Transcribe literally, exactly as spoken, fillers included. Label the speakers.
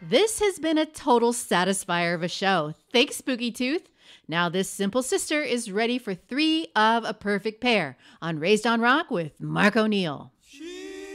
Speaker 1: This has been a total satisfier of a show. Thanks, Spooky Tooth. Now this simple sister is ready for three of a perfect pair on Raised on Rock with Mark O'Neill.